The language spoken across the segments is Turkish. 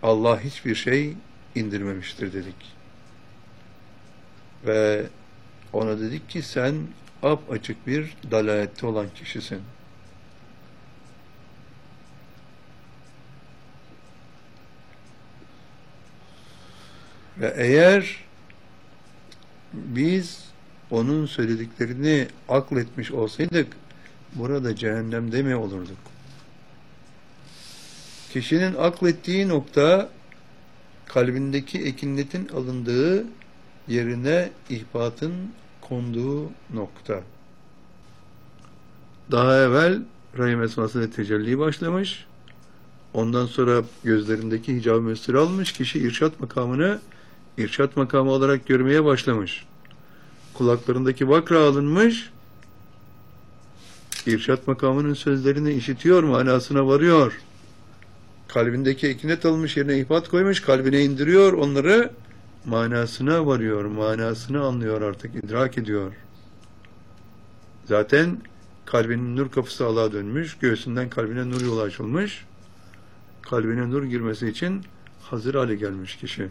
Allah hiçbir şey indirmemiştir dedik. Ve ona dedik ki sen apaçık bir dalalette olan kişisin. Ve eğer biz onun söylediklerini akletmiş olsaydık burada cehennemde mi olurduk? Kişinin aklettiği nokta kalbindeki ekinletin alındığı yerine ihbatın konduğu nokta. Daha evvel rahim esmasında tecelli başlamış. Ondan sonra gözlerindeki hicab-ı müsteri almış. Kişi irşat makamını irşat makamı olarak görmeye başlamış. Kulaklarındaki vakra alınmış. İrşat makamının sözlerini işitiyor, manasına varıyor. Kalbindeki ekinet almış, yerine ihbat koymuş, kalbine indiriyor onları, manasına varıyor, manasını anlıyor artık, idrak ediyor. Zaten kalbinin nur kapısı Allah'a dönmüş, göğsünden kalbine nur yolu açılmış, kalbine nur girmesi için hazır hale gelmiş kişi.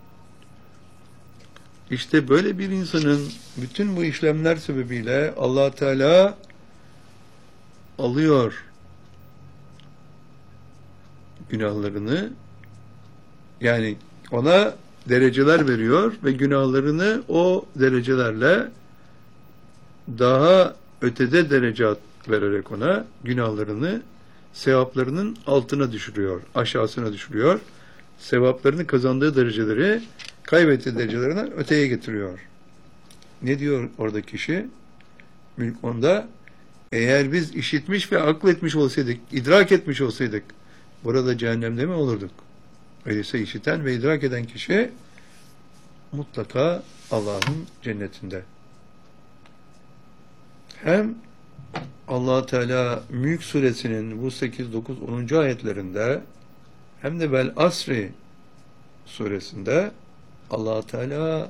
İşte böyle bir insanın bütün bu işlemler sebebiyle Allah Teala alıyor günahlarını, yani ona dereceler veriyor ve günahlarını o derecelerle daha ötede derece vererek ona günahlarını sevaplarının altına düşürüyor, aşağısına düşürüyor. Sevaplarını kazandığı dereceleri kaybettiği derecelerine öteye getiriyor. Ne diyor orada kişi? Mülk onda. Eğer biz işitmiş ve akletmiş olsaydık, idrak etmiş olsaydık, burada cehennemde mi olurduk? Öyleyse işiten ve idrak eden kişi mutlaka Allah'ın cennetinde. Hem Allah Teala Mülk suresinin bu 8, 9, 10. ayetlerinde hem de Vel Asri suresinde Allah Teala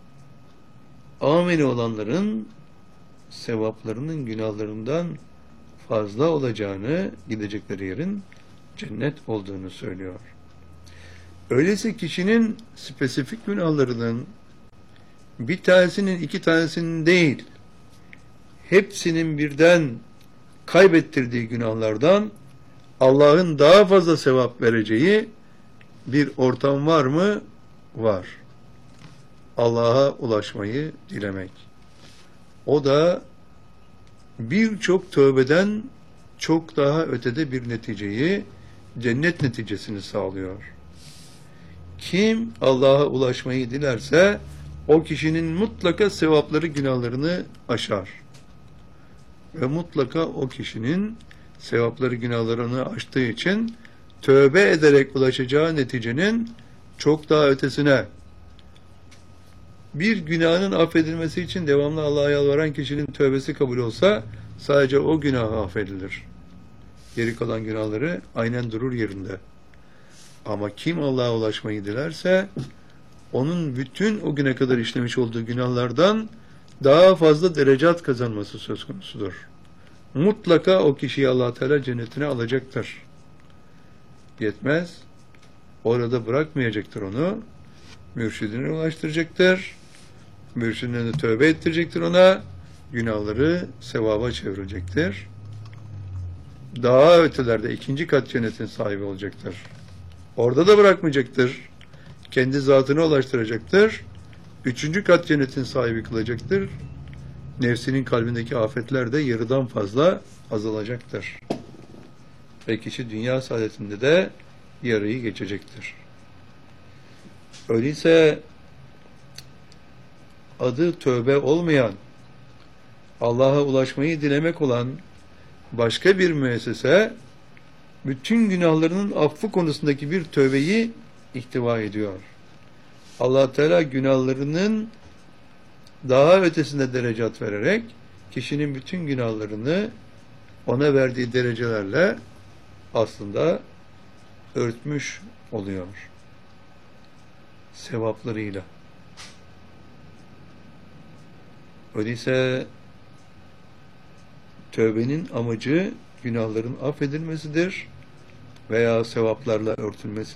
ameli olanların sevaplarının günahlarından fazla olacağını, gidecekleri yerin cennet olduğunu söylüyor. Öyleyse kişinin spesifik günahlarının bir tanesinin, iki tanesinin değil, hepsinin birden kaybettirdiği günahlardan Allah'ın daha fazla sevap vereceği bir ortam var mı? Var. Allah'a ulaşmayı dilemek. O da birçok tövbeden çok daha ötede bir neticeyi, cennet neticesini sağlıyor. Kim Allah'a ulaşmayı dilerse o kişinin mutlaka sevapları günahlarını aşar. Ve mutlaka o kişinin sevapları günahlarını aştığı için tövbe ederek ulaşacağı neticenin çok daha ötesine, bir günahın affedilmesi için devamlı Allah'a yalvaran kişinin tövbesi kabul olsa sadece o günah affedilir. Geri kalan günahları aynen durur yerinde. Ama kim Allah'a ulaşmayı dilerse onun bütün o güne kadar işlemiş olduğu günahlardan daha fazla derecat kazanması söz konusudur. Mutlaka o kişiyi Allah Teala cennetine alacaktır. Yetmez. Orada bırakmayacaktır onu. Mürşidine ulaştıracaktır. Mürşidine de tövbe ettirecektir ona. Günahları sevaba çevirecektir. Daha ötelerde ikinci kat cennetin sahibi olacaktır. Orada da bırakmayacaktır. Kendi zatına ulaştıracaktır. Üçüncü kat cennetin sahibi kılacaktır. Nefsinin kalbindeki afetler de yarıdan fazla azalacaktır. Ve kişi dünya saadetinde de yarıyı geçecektir. Öyleyse adı tövbe olmayan, Allah'a ulaşmayı dilemek olan başka bir müessese bütün günahlarının affı konusundaki bir tövbeyi ihtiva ediyor. Allah Teala günahlarının daha ötesinde derecat vererek kişinin bütün günahlarını ona verdiği derecelerle aslında örtmüş oluyor. Sevaplarıyla. Öyleyse tövbenin amacı günahların affedilmesidir veya sevaplarla örtülmesidir.